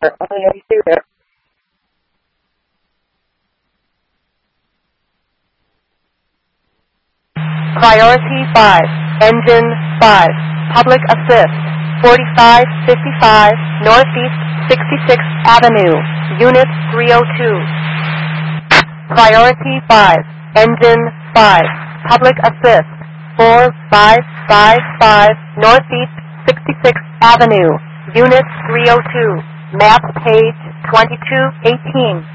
Are you still there? Priority 5, Engine 5, Public Assist, 4555 Northeast 66th Avenue, Unit 302. Priority 5, Engine 5, Public Assist, 4555 Northeast 66th Avenue, Unit 302, Map page 2218.